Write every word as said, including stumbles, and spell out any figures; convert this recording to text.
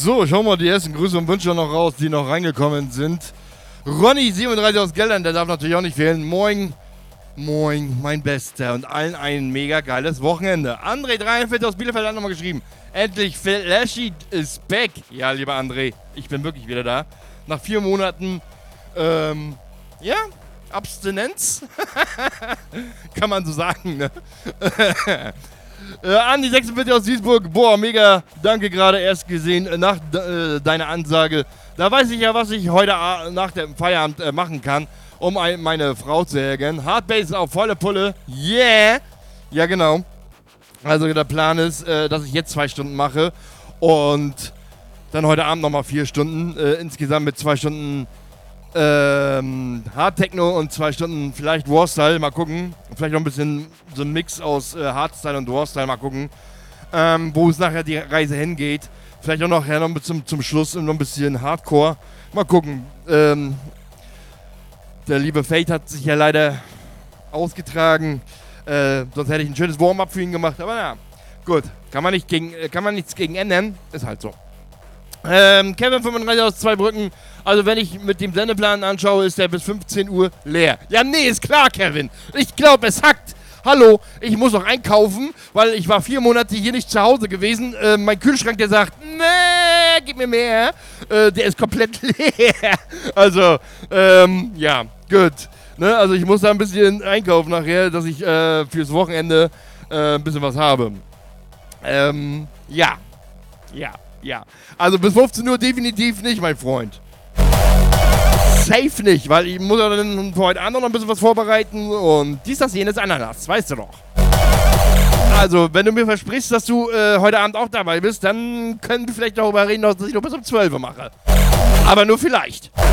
So, schauen wir mal die ersten Grüße und Wünsche noch raus, die noch reingekommen sind. Ronny siebenunddreißig aus Geldern, der darf natürlich auch nicht fehlen. Moin, moin, mein Bester und allen ein mega geiles Wochenende. André dreiundvierzig aus Bielefeld hat nochmal geschrieben. Endlich, Flashy is back. Ja, lieber André, ich bin wirklich wieder da. Nach vier Monaten, ähm, ja, Abstinenz. Kann man so sagen, ne? Äh, Andi sechsundvierzig aus Duisburg, boah, mega, danke, gerade erst gesehen, äh, nach äh, deiner Ansage. Da weiß ich ja, was ich heute äh, nach dem Feierabend äh, machen kann, um ein, meine Frau zu ärgern. Hardbase auf volle Pulle, yeah! Ja, genau. Also der Plan ist, äh, dass ich jetzt zwei Stunden mache und dann heute Abend nochmal vier Stunden, äh, insgesamt mit zwei Stunden Ähm, Hard-Techno und zwei Stunden vielleicht Warstyle, mal gucken. Vielleicht noch ein bisschen so ein Mix aus äh, Hardstyle und Warstyle, mal gucken. Ähm, wo es nachher die Reise hingeht. Vielleicht auch noch, ja, noch zum, zum Schluss noch ein bisschen Hardcore. Mal gucken. Ähm, der liebe Fate hat sich ja leider ausgetragen. Äh, sonst hätte ich ein schönes Warm-up für ihn gemacht. Aber ja, gut. Kann man, nicht gegen, kann man nichts gegen ändern. Ist halt so. Ähm, Kevin fünfunddreißig aus Zweibrücken. Also wenn ich mit dem Sendeplan anschaue, ist der bis fünfzehn Uhr leer. Ja, nee, ist klar, Kevin. Ich glaube, es hackt. Hallo, ich muss noch einkaufen, weil ich war vier Monate hier nicht zu Hause gewesen. Äh, mein Kühlschrank, der sagt, nee, gib mir mehr. Äh, der ist komplett leer. Also, ähm, ja, gut. Ne? Also ich muss da ein bisschen einkaufen nachher, dass ich äh, fürs Wochenende äh, ein bisschen was habe. Ähm, ja. Ja. Ja, also bis fünfzehn Uhr definitiv nicht, mein Freund. Safe nicht, weil ich muss ja dann für heute Abend noch ein bisschen was vorbereiten und dies, das, jenes, Ananas, weißt du doch. Also, wenn du mir versprichst, dass du äh, heute Abend auch dabei bist, dann können wir vielleicht darüber reden, dass ich noch bis um zwölf Uhr mache. Aber nur vielleicht.